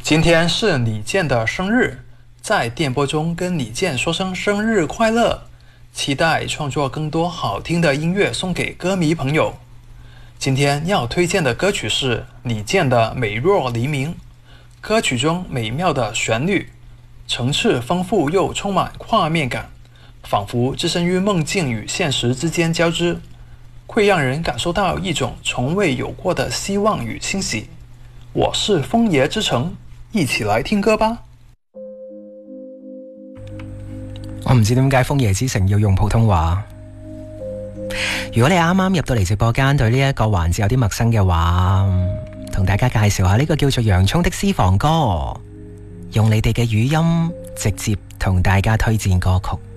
今天是李健的生日，在电波中跟李健说声生日快乐，期待创作更多好听的音乐送给歌迷朋友。今天要推荐的歌曲是李健的《美若黎明》，歌曲中美妙的旋律，层次丰富又充满画面感，仿佛置身于梦境与现实之间交织，会让人感受到一種從未有過的希望與欣喜。我是瘋爺之城，一起來聽歌吧。 我唔知點解瘋爺之城要用普通話。如果你啱啱入到嚟直播間，對呢一個環節有啲陌生嘅話，同大家介紹下呢個叫做洋蔥的私房歌，用你哋嘅語音直接同大家推薦歌曲。